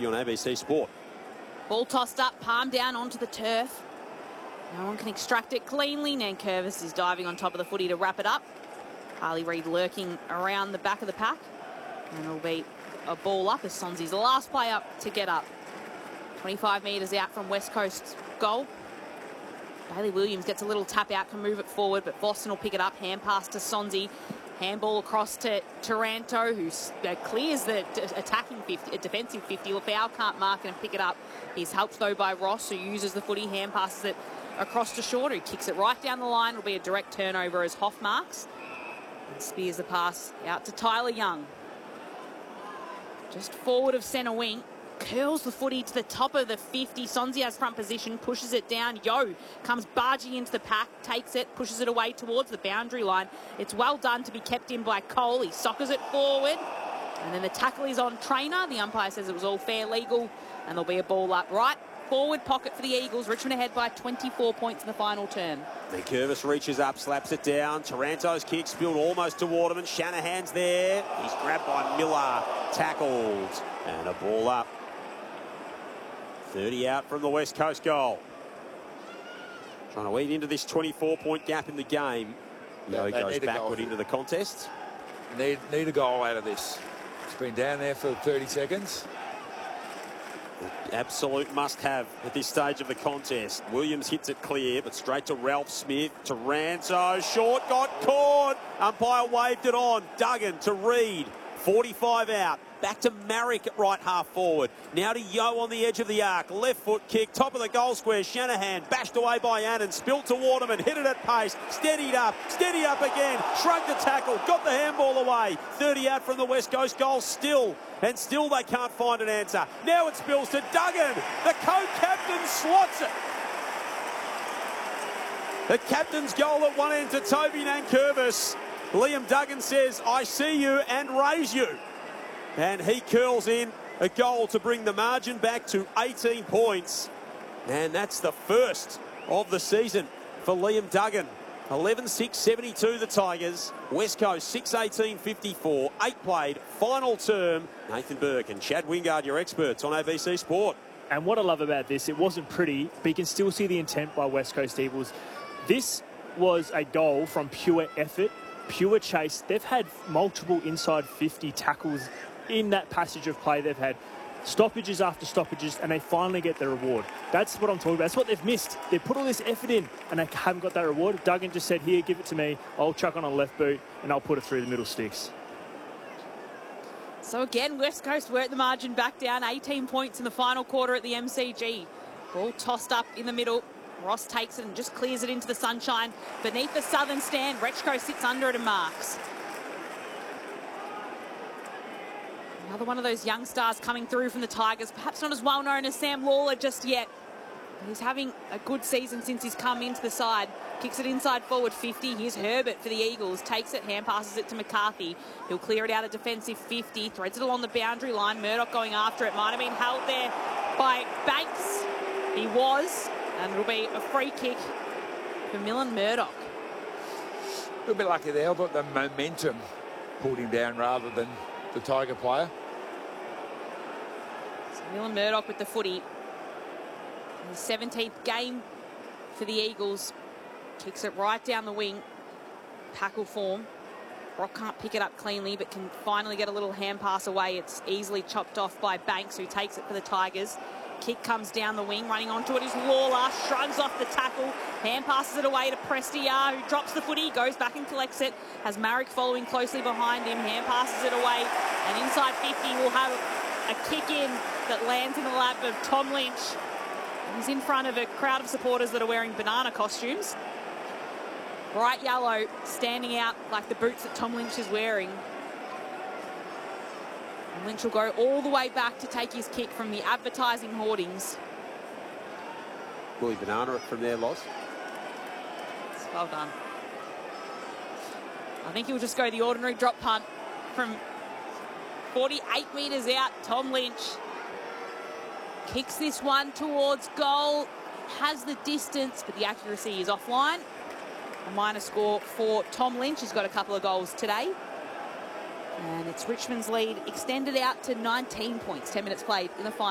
on ABC Sport. Ball tossed up, palm down onto the turf. No one can extract it cleanly. Nankervis is diving on top of the footy to wrap it up. Harley Reid lurking around the back of the pack. And it'll be a ball up as Sonsy's the last play up to get up. 25 metres out from West Coast's goal. Bailey Williams gets a little tap out, can move it forward, but Boston will pick it up. Hand pass to Sonsie. Handball across to Taranto, who clears the attacking 50, defensive 50. Lafau can't mark it and pick it up. He's helped, though, by Ross, who uses the footy. Hand passes it across to Short, who kicks it right down the line. It'll be a direct turnover as Hoff marks. And spears the pass out to Tyler Young. Just forward of centre wing. Curls the footy to the top of the 50. Sonsie has front position, pushes it down. Yo comes barging into the pack, takes it, pushes it away towards the boundary line. It's well done to be kept in by Cole. He soccers it forward. And then the tackle is on Trainer. The umpire says it was all fair, legal, and there'll be a ball up right forward pocket for the Eagles. Richmond ahead by 24 points in the final term. Curvis reaches up, slaps it down. Taranto's kick spilled almost to Waterman. Shanahan's there. He's grabbed by Miller. Tackled. And a ball up. 30 out from the West Coast goal. Trying to eat into this 24-point gap in the game. Yo goes backward into the contest. Need a goal out of this. It's been down there for 30 seconds. Absolute must-have at this stage of the contest. Williams hits it clear, but straight to Ralph Smith. Taranto, Short got caught. Umpire waved it on. Duggan to Reid. 45 out. Back to Marrick at right half forward. Now to Yo on the edge of the arc. Left foot kick. Top of the goal square. Shanahan bashed away by Annan. Spilt to Waterman. Hit it at pace. Steadied up. Steady up again. Shrugged the tackle. Got the handball away. 30 out from the West Coast goal still. And still they can't find an answer. Now it spills to Duggan. The co-captain slots it. The captain's goal at one end to Toby Nankervis. Liam Duggan says, I see you and raise you. And he curls in a goal to bring the margin back to 18 points. And that's the first of the season for Liam Duggan. 11-6-72 the Tigers. West Coast 6-18-54. 8 played. Final term. Nathan Burke and Chad Wingard, your experts on ABC Sport. And what I love about this, it wasn't pretty, but you can still see the intent by West Coast Eagles. This was a goal from pure effort, pure chase. They've had multiple inside 50 tackles in that passage of play. They've had stoppages after stoppages, and they finally get the reward. That's what I'm talking about. That's what they've missed. They put all this effort in, and they haven't got that reward. Duggan just said, here, give it to me. I'll chuck on a left boot, and I'll put it through the middle sticks. So again, West Coast work the margin back down. 18 points in the final quarter at the MCG. Ball tossed up in the middle. Ross takes it and just clears it into the sunshine. Beneath the southern stand, Rechko sits under it and marks. Another one of those young stars coming through from the Tigers. Perhaps not as well known as Sam Lawler just yet. But he's having a good season since he's come into the side. Kicks it inside forward 50. Here's Herbert for the Eagles. Takes it, hand passes it to McCarthy. He'll clear it out of defensive 50. Threads it along the boundary line. Murdoch going after it. Might have been held there by Banks. He was. And it'll be a free kick for Millen Murdoch. A little bit lucky there, but the momentum pulled him down rather than the Tiger player. So Millen Murdoch with the footy. In the 17th game for the Eagles. Kicks it right down the wing. Tackle form. Brock can't pick it up cleanly, but can finally get a little hand pass away. It's easily chopped off by Banks, who takes it for the Tigers. Kick comes down the wing. Running onto it is Lawler. Shrugs off the tackle. Hand passes it away to Prestia, who drops the footy. Goes back and collects it. Has Marrick following closely behind him. Hand passes it away. And inside 50 will have a kick in that lands in the lap of Tom Lynch. He's in front of a crowd of supporters that are wearing banana costumes. Bright yellow, standing out like the boots that Tom Lynch is wearing. And Lynch will go all the way back to take his kick from the advertising hoardings. Bully banana from there, Loz. It's well done. I think he'll just go the ordinary drop punt from 48 metres out. Tom Lynch kicks this one towards goal. Has the distance, but the accuracy is offline. A minor score for Tom Lynch. He's got a couple of goals today. And it's Richmond's lead extended out to 19 points. 10 minutes played in the final.